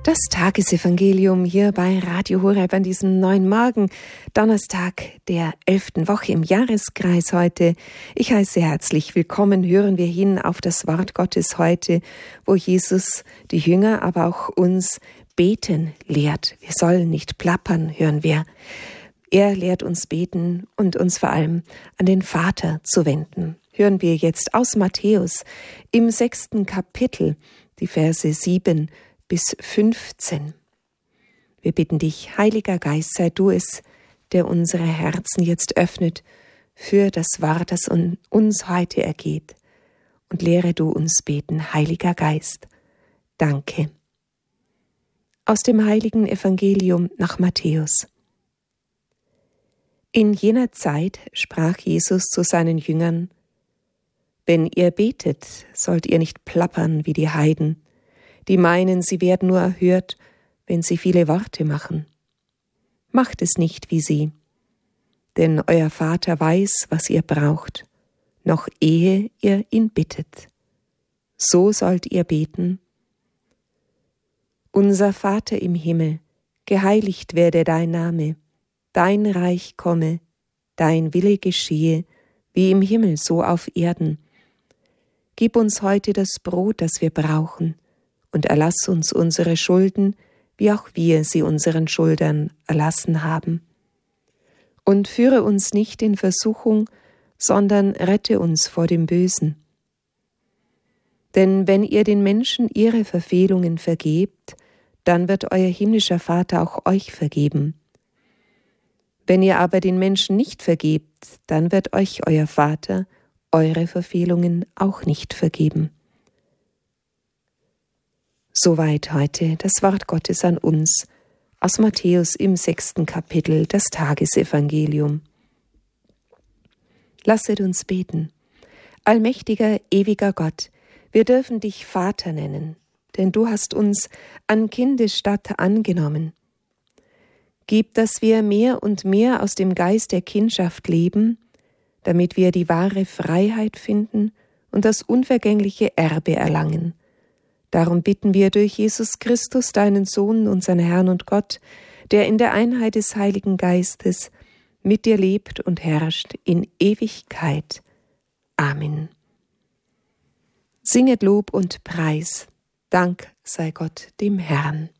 Das Tagesevangelium hier bei Radio Horeb an diesem neuen Morgen, Donnerstag der 11. Woche im Jahreskreis heute. Ich heiße herzlich willkommen, hören wir hin auf das Wort Gottes heute, wo Jesus die Jünger, aber auch uns beten lehrt. Wir sollen nicht plappern, hören wir. Er lehrt uns beten und uns vor allem an den Vater zu wenden. Hören wir jetzt aus Matthäus im 6. Kapitel, die Verse 7 bis 15. Wir bitten dich, Heiliger Geist, sei du es, der unsere Herzen jetzt öffnet für das Wort, das uns heute ergeht. Und lehre du uns beten, Heiliger Geist. Danke. Aus dem heiligen Evangelium nach Matthäus. In jener Zeit sprach Jesus zu seinen Jüngern: Wenn ihr betet, sollt ihr nicht plappern wie die Heiden, die meinen, sie werden nur erhört, wenn sie viele Worte machen. Macht es nicht wie sie, denn euer Vater weiß, was ihr braucht, noch ehe ihr ihn bittet. So sollt ihr beten: Unser Vater im Himmel, geheiligt werde dein Name, dein Reich komme, dein Wille geschehe, wie im Himmel so auf Erden. Gib uns heute das Brot, das wir brauchen, und erlass uns unsere Schulden, wie auch wir sie unseren Schuldern erlassen haben. Und führe uns nicht in Versuchung, sondern rette uns vor dem Bösen. Denn wenn ihr den Menschen ihre Verfehlungen vergebt, dann wird euer himmlischer Vater auch euch vergeben. Wenn ihr aber den Menschen nicht vergebt, dann wird euch euer Vater eure Verfehlungen auch nicht vergeben. Soweit heute das Wort Gottes an uns, aus Matthäus im 6. Kapitel, das Tagesevangelium. Lasset uns beten. Allmächtiger, ewiger Gott, wir dürfen dich Vater nennen, denn du hast uns an Kindesstatt angenommen. Gib, dass wir mehr und mehr aus dem Geist der Kindschaft leben, damit wir die wahre Freiheit finden und das unvergängliche Erbe erlangen. Darum bitten wir durch Jesus Christus, deinen Sohn, unseren Herrn und Gott, der in der Einheit des Heiligen Geistes mit dir lebt und herrscht in Ewigkeit. Amen. Singet Lob und Preis. Dank sei Gott dem Herrn.